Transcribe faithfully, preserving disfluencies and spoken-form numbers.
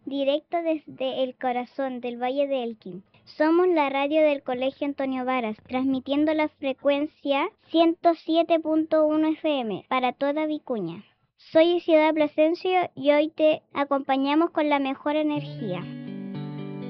directo desde el corazón del Valle de Elqui. Somos la radio del Colegio Antonio Varas, transmitiendo la frecuencia ciento siete punto uno F M para toda Vicuña. Soy Isidora Plasencia y hoy te acompañamos con la mejor energía.